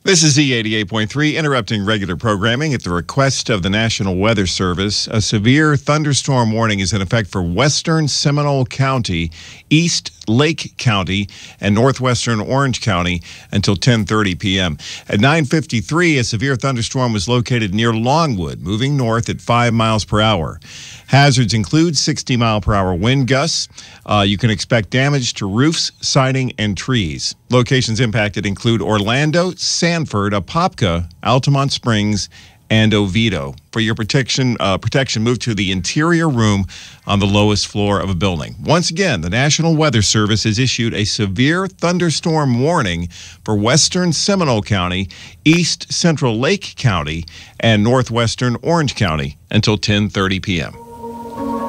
This is Z88.3, interrupting regular programming at the request of the National Weather Service. A severe thunderstorm warning is in effect for western Seminole County, East Lake County, and northwestern Orange County until 10:30 p.m. At 9:53, a severe thunderstorm was located near Longwood, moving north at 5 miles per hour. Hazards include 60-mile-per-hour wind gusts. You can expect damage to roofs, siding, and trees. Locations impacted include Orlando, Sanford, Apopka, Altamont Springs, and Oviedo. For your protection, move to the interior room on the lowest floor of a building. Once again, the National Weather Service has issued a severe thunderstorm warning for western Seminole County, East Central Lake County, and northwestern Orange County until 10:30 p.m.